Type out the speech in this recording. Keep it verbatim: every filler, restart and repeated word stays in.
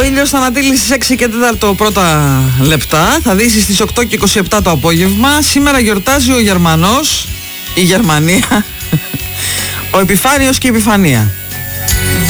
Ο ήλιος θα ανατείλει στις έξι και τέσσερα πρώτα λεπτά. Θα δύσει στις οκτώ και είκοσι επτά το απόγευμα. Σήμερα γιορτάζει ο Γερμανός, η Γερμανία, ο Επιφάνιος και η Επιφανία.